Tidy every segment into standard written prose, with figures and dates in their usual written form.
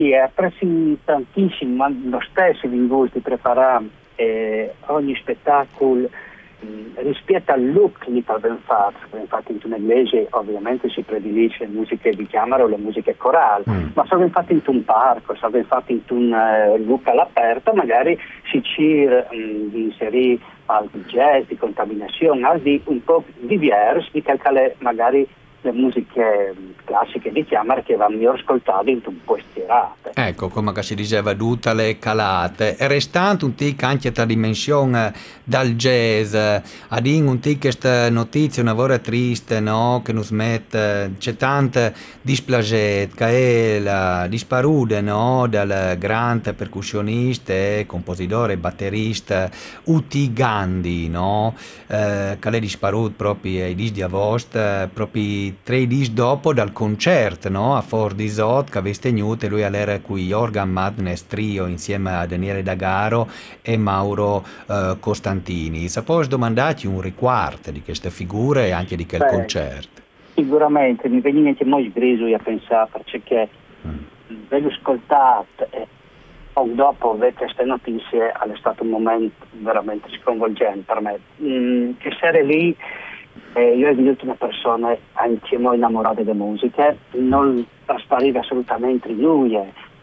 Sì, apprezzi tantissimo, ma lo stesso in gusto di preparare ogni spettacolo rispetto al look di ben fatto. Infatti in una iglesia ovviamente si predilige le musiche di camera o le musiche corali, ma se infatti in un parco, se infatti in un look all'aperto, magari si cerca di inserire altri jazz, di contaminazione, altri un po' diversi di quelle magari le musiche classiche di camera che vanno meglio ascoltate in un po' stirate. Ecco, come si diceva, tutte le calate. E restante un tic anche la dimensione dal jazz, ad in un tic questa notizia una vora triste, no? Che nos mette, c'è tanta displaget, che è la disparude, no? Dal grande percussionista e compositore e batterista Uti Gandhi, no? Che è disparuto proprio ai dis di agosto, proprio 3 dis dopo dal concerto, no? A Fort Isot che aveva tenuto e lui all'era qui Organ Madness Trio insieme a Daniele D'Agaro e Mauro Costantini. Se puoi domandarti un riguardo di queste figure e anche di quel Beh, concerto. sicuramente mi viene anche molto griso a pensare perché vedo ascoltato e poi dopo vedere queste notizie è stato un momento veramente sconvolgente per me. Che serie lì io ho venuto una persona anche molto innamorata delle musiche, non traspariva assolutamente in lui.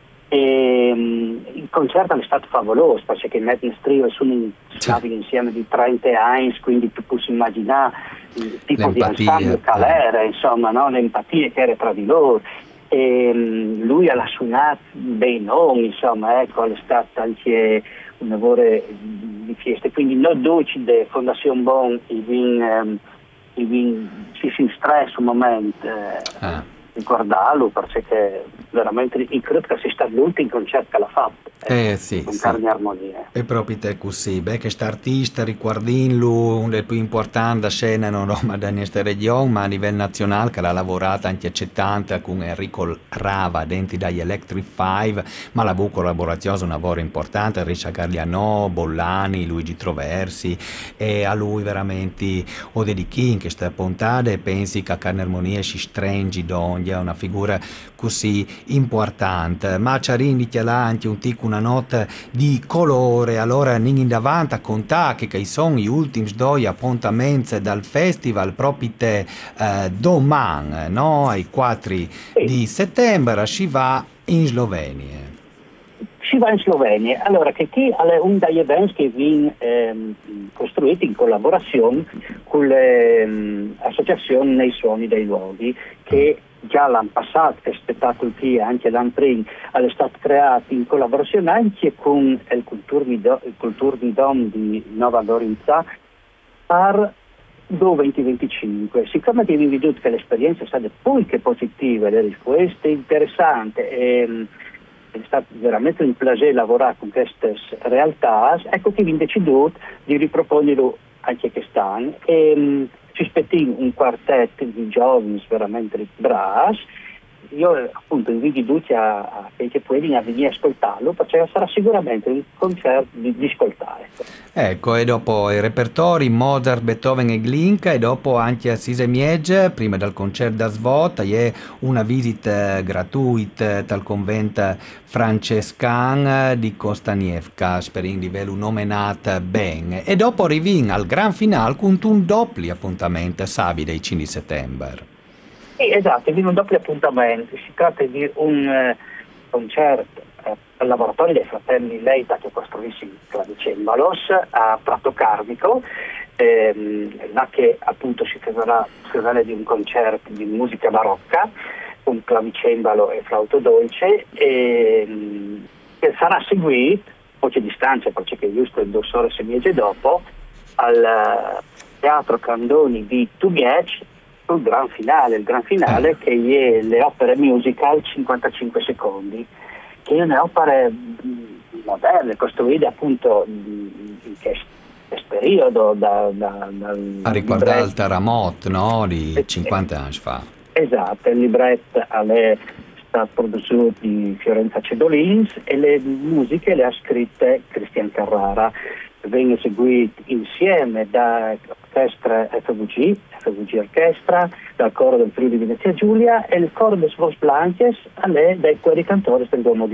Il concerto è stato favoloso perché i Madness Trio sono stati insieme di 30 anni, quindi tu puoi immaginare il tipo di ensemble che era, insomma, no? L'empatia che era tra di loro. Lui ha suonato dei nomi, insomma, ecco, è stato anche un lavoro di festa, quindi noi due di Fondazione Bon ci si stress un momento di guardarlo perché veramente credo che sia stato l'ultimo concerto che l'ha fatto Sì, con sì. Carni Armonie. E proprio te così, beh, che artista riguardinlo, uno dei più importanti scene non Roma da questa regione, ma a livello nazionale, che l'ha lavorata anche a 70 con Enrico Rava, dentro dagli Electric Five, ma la collaborazione è un lavoro importante, Riccia Gaglianò, Bollani, Luigi Troversi, e a lui veramente ho dedichi in questa puntata e pensi che a Carne Armonie si stringi d'ogni, è una figura così importante, ma ci indica là anche un tic, una nota di colore. Allora andiamo in davanti a contare che sono gli ultimi due appuntamenti dal festival proprio domani, no? Ai 4 Sì, di settembre si va in Slovenia. si va in Slovenia, allora che qui è un degli eventi che viene costruito in collaborazione con l'associazione Nei Suoni dei Luoghi che già l'anno passato è spettacolo qui anche l'anno prima è stato creato in collaborazione anche con il Kulturvidom di Nova Gorica per 2025. Siccome abbiamo veduto che l'esperienza è stata poi che positiva, le risposte interessanti è stato veramente un piacere lavorare con queste realtà, ecco che abbiamo deciso di riproporlo anche quest'anno e ci aspettiamo un quartetto di giovani veramente bravi. Io appunto invito tutti che puoi a venire a ascoltarlo perché sarà sicuramente un concerto di ascoltare. Ecco, e dopo i repertori Mozart, Beethoven e Glinka, e dopo anche a Sisemiege, prima del concerto da Svota, è una visita gratuita dal convento francescan di Kostanievka, per il livello nominato ben. E dopo arriviamo al gran finale con un doppio appuntamento, sabato il 5 settembre. Sì, esatto, di un doppio appuntamento. Si tratta di un concerto al laboratorio dei fratelli Leita che costruisce il clavicembalos a Prato Carnico, là che appunto si farà di un concerto di musica barocca con clavicembalo e flauto dolce che sarà seguito poche distanze perché è giusto 2 ore e mezze dopo al Teatro Candoni di Tumiec il gran finale che è le opere musical 55 secondi, che è una opere moderne, costruite appunto in questo periodo A riguardare il terremoto, no? Di 50 anni fa. Esatto, il libretto è stato prodotto di Fiorenza Cedolins e le musiche le ha scritte Cristian Carrara. Vengono seguiti insieme da orchestra FVG Orchestra, dal coro del Friuli Venezia Giulia e il coro des Vos Blanches dai Cuori Cantores del Duomo di